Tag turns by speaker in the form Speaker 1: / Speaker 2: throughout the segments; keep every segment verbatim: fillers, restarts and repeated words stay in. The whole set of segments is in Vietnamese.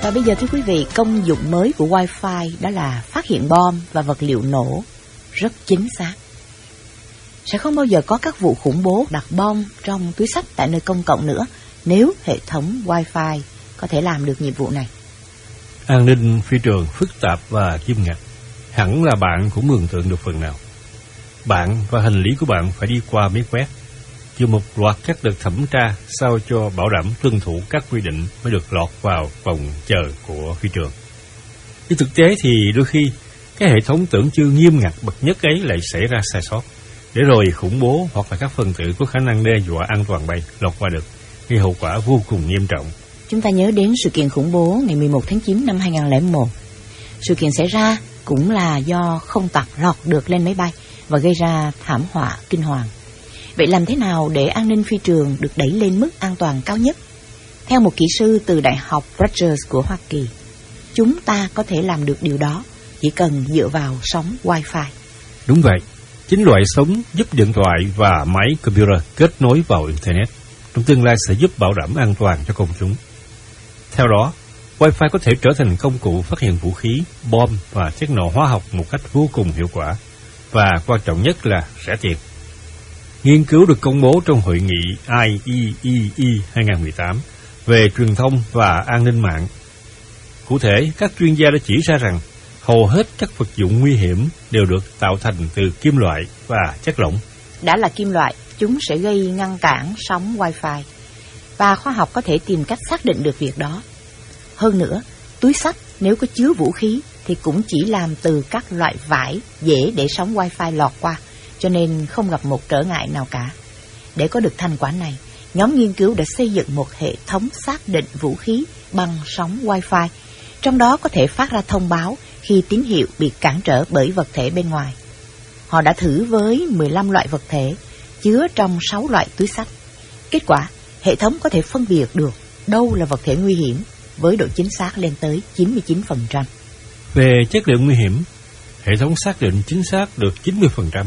Speaker 1: Và bây giờ thưa quý vị, công dụng mới của Wi-Fi đó là phát hiện bom và vật liệu nổ rất chính xác. Sẽ không bao giờ có các vụ khủng bố đặt bom trong túi xách tại nơi công cộng nữa nếu hệ thống Wi-Fi có thể làm được nhiệm vụ này.
Speaker 2: An ninh phi trường phức tạp và nghiêm ngặt, hẳn là bạn cũng mường tượng được phần nào. Bạn và hành lý của bạn phải đi qua máy quét, chịu một loạt các đợt thẩm tra sao cho bảo đảm tuân thủ các quy định mới được lọt vào phòng chờ của phi trường. Nhưng thực tế thì đôi khi cái hệ thống tưởng chừng nghiêm ngặt bậc nhất ấy lại xảy ra sai sót, để rồi khủng bố hoặc là các phần tử có khả năng đe dọa an toàn bay lọt qua được, gây hậu quả vô cùng nghiêm trọng.
Speaker 1: Chúng ta nhớ đến sự kiện khủng bố ngày mười một tháng chín năm hai nghìn không trăm lẻ một. Sự kiện xảy ra cũng là do không tặc lọt được lên máy bay và gây ra thảm họa kinh hoàng. Vậy làm thế nào để an ninh phi trường được đẩy lên mức an toàn cao nhất? Theo một kỹ sư từ Đại học Rutgers của Hoa Kỳ, chúng ta có thể làm được điều đó chỉ cần dựa vào sóng Wi-Fi.
Speaker 2: Đúng vậy, chính loại sóng giúp điện thoại và máy computer kết nối vào Internet trong tương lai sẽ giúp bảo đảm an toàn cho công chúng. Theo đó, Wi-Fi có thể trở thành công cụ phát hiện vũ khí, bom và chất nổ hóa học một cách vô cùng hiệu quả, và quan trọng nhất là rẻ tiền. Nghiên cứu được công bố trong hội nghị I E E E hai không một tám về truyền thông và an ninh mạng. Cụ thể, các chuyên gia đã chỉ ra rằng hầu hết các vật dụng nguy hiểm đều được tạo thành từ kim loại và chất lỏng.
Speaker 1: Đã là kim loại, chúng sẽ gây ngăn cản sóng Wi-Fi, và khoa học có thể tìm cách xác định được việc đó. Hơn nữa, túi xách nếu có chứa vũ khí thì cũng chỉ làm từ các loại vải dễ để sóng Wi-Fi lọt qua, cho nên không gặp một trở ngại nào cả. Để có được thành quả này, nhóm nghiên cứu đã xây dựng một hệ thống xác định vũ khí bằng sóng Wi-Fi, trong đó có thể phát ra thông báo khi tín hiệu bị cản trở bởi vật thể bên ngoài. Họ đã thử với mười lăm loại vật thể chứa trong sáu loại túi xách. Kết quả, hệ thống có thể phân biệt được đâu là vật thể nguy hiểm với độ chính xác lên tới chín mươi chín phần trăm.
Speaker 2: Về chất lượng nguy hiểm, hệ thống xác định chính xác được chín mươi phần trăm.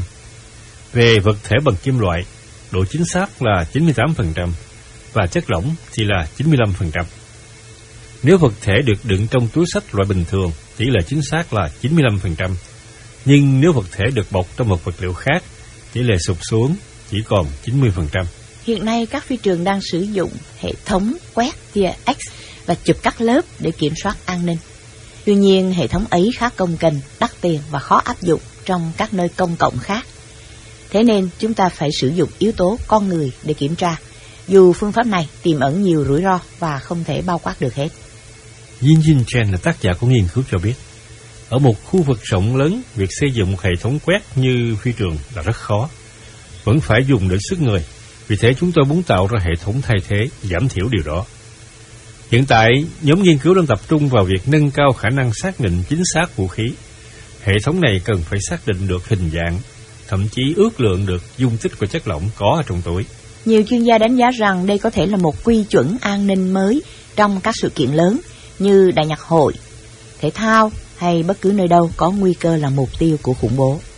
Speaker 2: Về vật thể bằng kim loại, độ chính xác là chín mươi tám phần trăm và chất lỏng thì là chín mươi lăm phần trăm. Nếu vật thể được đựng trong túi xách loại bình thường, tỷ lệ chính xác là chín mươi lăm phần trăm. Nhưng nếu vật thể được bọc trong một vật liệu khác, tỷ lệ sụt xuống chỉ còn chín mươi phần trăm.
Speaker 1: Hiện nay các phi trường đang sử dụng hệ thống quét tia X và chụp các lớp để kiểm soát an ninh. Tuy nhiên, hệ thống ấy khá công kênh, đắt tiền và khó áp dụng trong các nơi công cộng khác. Thế nên chúng ta phải sử dụng yếu tố con người để kiểm tra, dù phương pháp này tiềm ẩn nhiều rủi ro và không thể bao quát được hết.
Speaker 2: Yin Jin Chen là tác giả của nghiên cứu cho biết, ở một khu vực rộng lớn, việc xây dựng một hệ thống quét như phi trường là rất khó. Vẫn phải dùng đến sức người, vì thế chúng tôi muốn tạo ra hệ thống thay thế, giảm thiểu điều đó. Hiện tại, nhóm nghiên cứu đang tập trung vào việc nâng cao khả năng xác định chính xác vũ khí. Hệ thống này cần phải xác định được hình dạng, thậm chí ước lượng được dung tích của chất lỏng có ở trong túi.
Speaker 1: Nhiều chuyên gia đánh giá rằng đây có thể là một quy chuẩn an ninh mới trong các sự kiện lớn như đại nhạc hội, thể thao hay bất cứ nơi đâu có nguy cơ là mục tiêu của khủng bố.